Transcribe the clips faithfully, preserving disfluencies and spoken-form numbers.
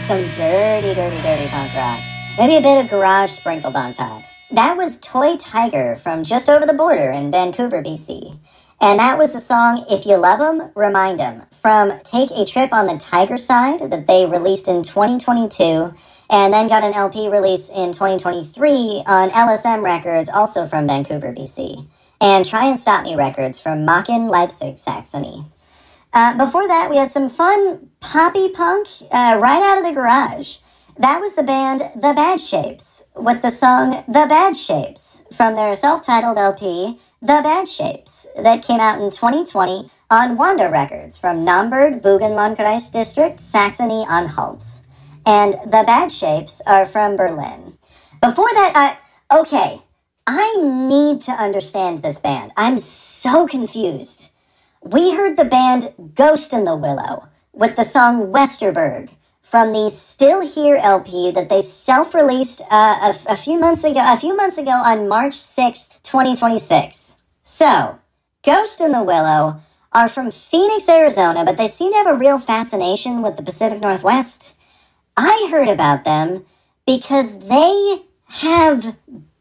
some dirty, dirty, dirty punk rock. Maybe a bit of garage sprinkled on top. That was Toy Tiger from just over the border in Vancouver, B C. And that was the song If You Love 'Em, Remind 'Em from Take a Trip on the Tiger Side that they released in twenty twenty-two and then got an L P release in twenty twenty-three on L S M Records, also from Vancouver, B C. And Try and Stop Me Records from Machen, Leipzig, Saxony. Uh, before that, we had some fun poppy punk uh, right out of the garage. That was the band The Bad Shapes with the song The Bad Shapes from their self-titled L P, The Bad Shapes, that came out in twenty twenty on Wanda Records from Naumburg, Burgenlandkreis District, Saxony-Anhalt. And The Bad Shapes are from Berlin. Before that, I, okay, I need to understand this band. I'm so confused. We heard the band Ghost in the Willow with the song Westerberg from the Still Here L P that they self-released uh, a, a few months ago. A few months ago on March sixth, twenty twenty-six. So, Ghost in the Willow are from Phoenix, Arizona, but they seem to have a real fascination with the Pacific Northwest. I heard about them because they have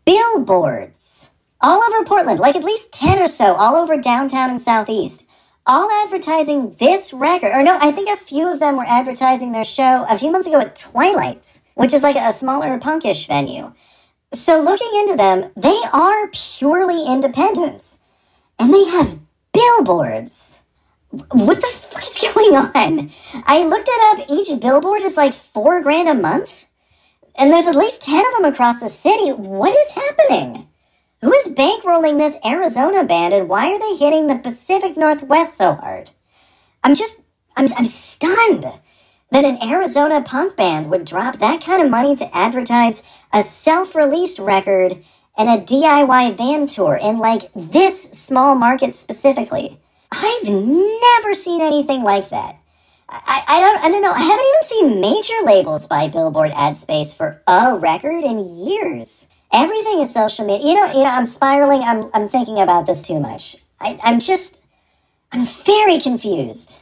billboards all over Portland, like at least ten or so, all over downtown and southeast. All advertising this record. Or no, I think a few of them were advertising their show a few months ago at Twilight's, which is like a smaller punkish venue. So looking into them, they are purely independent. And they have billboards. What the fuck is going on? I looked it up. Each billboard is like four grand a month. And there's at least ten of them across the city. What is happening? Who is bankrolling this Arizona band, and why are they hitting the Pacific Northwest so hard? I'm just, I'm, I'm stunned that an Arizona punk band would drop that kind of money to advertise a self-released record and a D I Y van tour in, like, this small market specifically. I've never seen anything like that. I, I don't, I don't know. I haven't even seen major labels buy Billboard ad space for a record in years. Everything is social media. You know, you know, I'm spiraling. I'm, I'm thinking about this too much. I, I'm just, I'm very confused.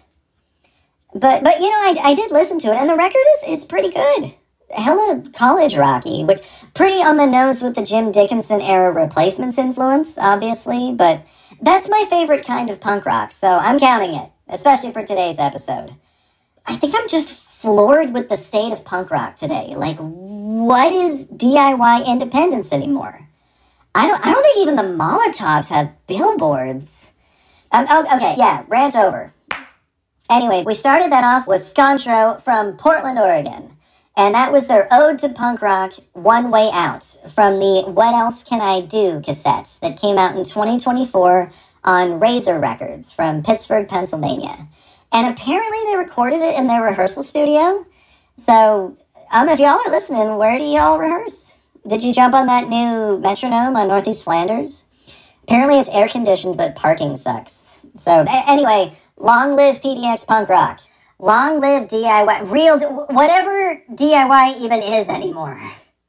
But, but you know, I, I did listen to it, and the record is, is pretty good. Hella college rocky, but pretty on the nose with the Jim Dickinson era Replacements influence, obviously. But that's my favorite kind of punk rock, so I'm counting it, especially for today's episode. I think I'm just floored with the state of punk rock today. Like, what is D I Y independence anymore? I don't I don't think even the Molotovs have billboards. Um, oh, okay, yeah, rant over. Anyway, we started that off with Scontro from Portland, Oregon. And that was their ode to punk rock, One Way Out, from the What Else Can I Do cassette that came out in twenty twenty-four on Razor Records from Pittsburgh, Pennsylvania. And apparently they recorded it in their rehearsal studio. So, I don't know if y'all are listening, where do y'all rehearse? Did you jump on that new Metronome on Northeast Flanders? Apparently it's air-conditioned, but parking sucks. So, a- anyway, long live P D X Punk Rock. Long live D I Y. Real, whatever D I Y even is anymore.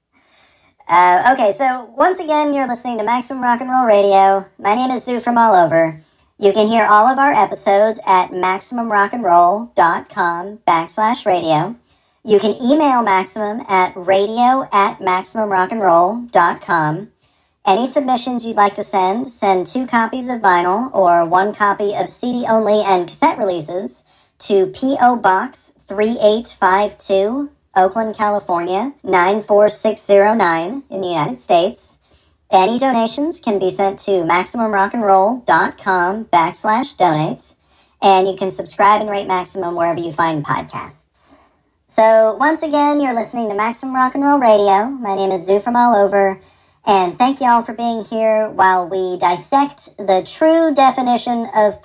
Uh, okay, so once again, you're listening to Maximum Rock and Roll Radio. My name is Zoo from all over. You can hear all of our episodes at MaximumRockandRoll.com backslash radio. You can email Maximum at radio at MaximumRockandRoll.com. Any submissions you'd like to send, send two copies of vinyl or one copy of C D only and cassette releases to P O. Box three eight five two, Oakland, California, nine four six zero nine in the United States. Any donations can be sent to MaximumRockandRoll.com backslash donates, and you can subscribe and rate Maximum wherever you find podcasts. So, once again, you're listening to Maximum Rock and Roll Radio. My name is Zoo from all over, and thank you all for being here while we dissect the true definition of